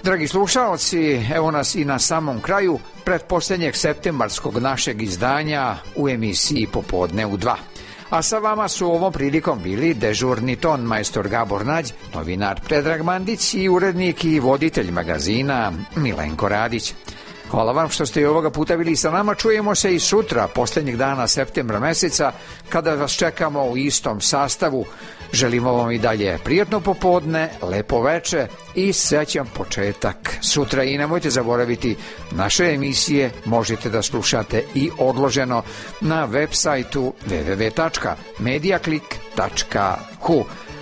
Dragi slušalci, evo nas i na samom kraju pretposljednjeg septembarskog našeg izdanja u emisiji Popodne u 2. A sa vama su ovom prilikom bili dežurni ton majstor Gabor Nađ, novinar Predrag Mandić i urednik i voditelj magazina Milenko Radić. Hvala vam što ste i ovoga puta bili sa nama. Čujemo se i sutra, posljednjeg dana septembra meseca, kada vas čekamo u istom sastavu. Želimo vam i dalje prijatno popodne, lepo veče i srećan početak sutra. I nemojte zaboraviti, naše emisije možete da slušate i odloženo na web sajtu www.mediaclick.hu.